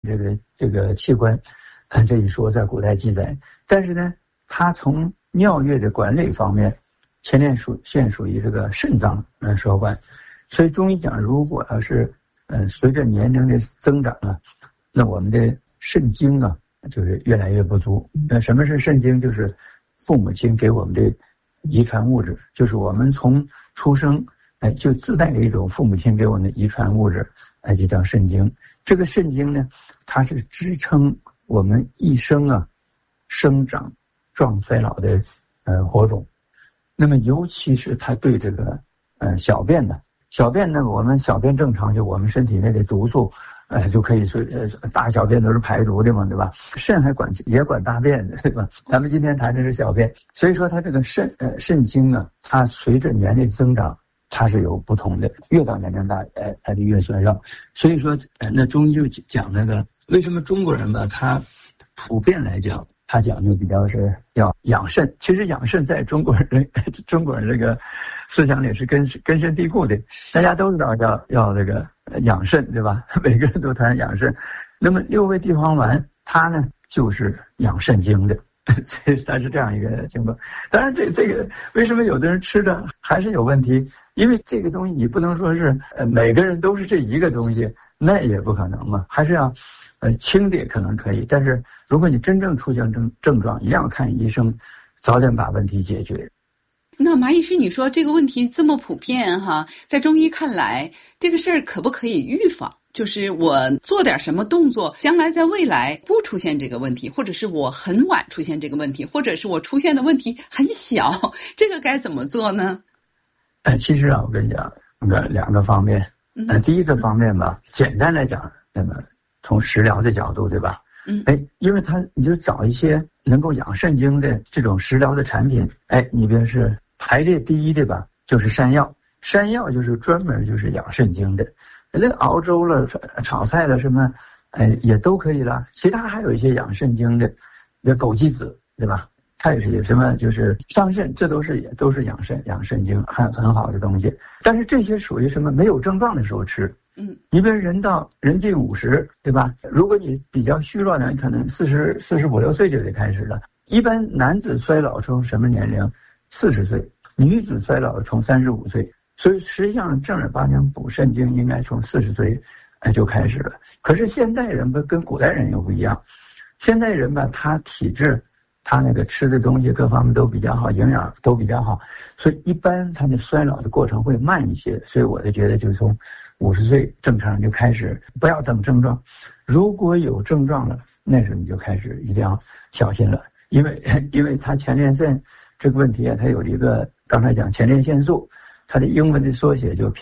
这个器官，这一说在古代记载。但是呢，它从尿液的管理方面，前列腺属于这个肾脏所管，所以中医讲，如果要是随着年龄的增长啊，那我们的肾精啊就是越来越不足。那什么是肾精？就是父母亲给我们的遗传物质，就是我们从出生就自带的一种父母亲给我们的遗传物质，就叫肾精。这个肾精呢，它是支撑我们一生啊生长、壮衰老的火种。那么尤其是它对这个小便呢，我们小便正常，就我们身体内的毒素就可以说大小便都是排毒的嘛，对吧？肾也管大便的，对吧？咱们今天谈的是小便，所以说它这个肾精呢，它随着年龄增长，它是有不同的，越到年龄大，它就越衰弱。所以说，那中医就讲那个为什么中国人吧，他普遍来讲，他讲究比较是要养肾。其实养肾在中国人这个思想里是根深蒂固的，大家都知道要这个养肾，对吧？每个人都谈养肾。那么六味地黄丸，它呢就是养肾精的。所以它是这样一个情况。当然这个为什么有的人吃的还是有问题？因为这个东西你不能说是每个人都是这一个东西，那也不可能嘛。还是要轻的可能可以，但是如果你真正出现症状，一定要看医生，早点把问题解决。 那马医师，你说这个问题这么普遍哈，在中医看来，这个事儿可不可以预防？就是我做点什么动作，将来在未来不出现这个问题，或者是我很晚出现这个问题，或者是我出现的问题很小，这个该怎么做呢？ 其实啊，我跟你讲，两个方面。第一个方面吧，简单来讲，那么从食疗的角度，对吧？因为你就找一些能够养肾精的这种食疗的产品，你别是排列第一的吧，就是山药。山药就是专门就是养肾精的。那熬粥了、炒菜了什么，也都可以了。其他还有一些养肾精的，那枸杞子，对吧？它也是有什么就是桑葚，这都是养肾精很好的东西。但是这些属于什么没有症状的时候吃。你比如人近50，对吧？如果你比较虚弱呢，可能45、6岁就得开始了。一般男子衰老从什么年龄？40岁，女子衰老从35岁。所以实际上正儿八经补肾精应该从40岁就开始了。可是现代人吧跟古代人又不一样，现代人吧他体质他那个吃的东西各方面都比较好，营养都比较好，所以一般他的衰老的过程会慢一些。所以我就觉得就从50岁正常就开始，不要等症状。如果有症状了，那时候你就开始一定要小心了，因为他前列腺这个问题啊，它有一个刚才讲前列腺素。它的英文的缩写就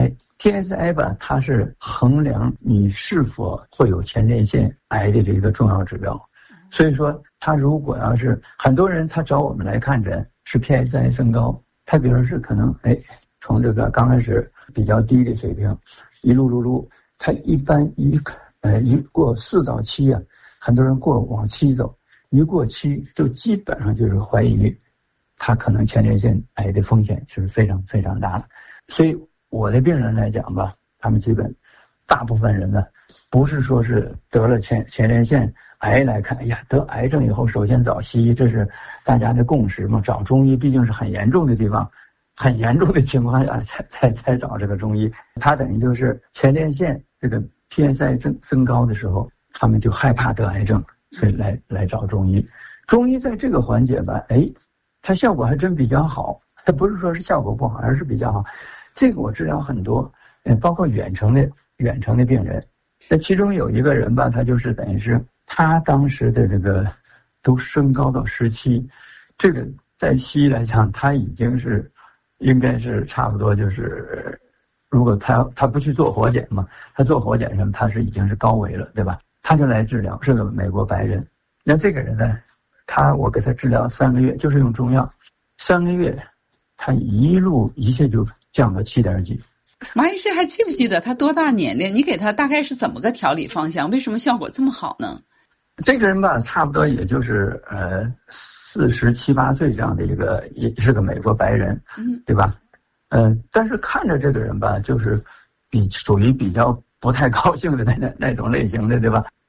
PSI 吧，它是衡量你是否会有前列腺癌的这个重要指标。所以说，他如果要是很多人他找我们来看诊是 PSI 升高，他比如是可能从这个刚开始比较低的水平一路，他一般一过4到7啊，很多人往7走，一过7就基本上就是怀疑。他可能前列腺癌的风险是非常非常大的，所以我的病人来讲吧，他们基本大部分人呢，不是说是得了前列腺癌来看，得癌症以后首先找西医，这是大家的共识嘛。找中医毕竟是很严重的地方，很严重的情况下才找这个中医。他等于就是前列腺这个 PSI 增高的时候，他们就害怕得癌症，所以来找中医。中医在这个环节吧，它效果还真比较好，它不是说是效果不好，而是比较好。这个我治疗很多，包括远程的病人。那其中有一个人吧，他就是等于是他当时的这个都升高到17，这个在西医来讲，他已经是应该是差不多就是，如果他不去做活检嘛，他做活检上他是已经是高危了，对吧？他就来治疗，是个美国白人。那这个人呢？我给他治疗3个月，就是用中药，3个月，他一切就降到7点几。 马医师还记不记得他多大年龄？你给他大概是怎么个调理方向？为什么效果这么好呢？ 这个人吧，差不多也就是47、8岁这样的也是个美国白人，对吧？但是看着这个人吧，就是属于比较不太高兴的那种类型的，对吧？